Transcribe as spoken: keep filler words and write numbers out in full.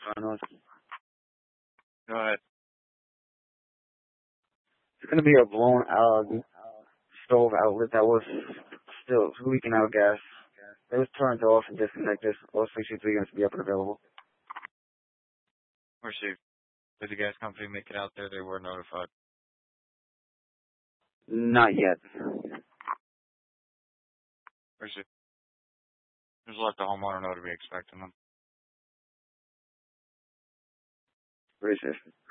Finals. Go ahead. It's going to be a blown out stove outlet that was still leaking out gas. It was turned off and disconnected. All sixty-three units to be up and available. Received. Did the gas company make it out there? They were notified. Not yet. Received. Just let the homeowner know to be expecting them. Racist.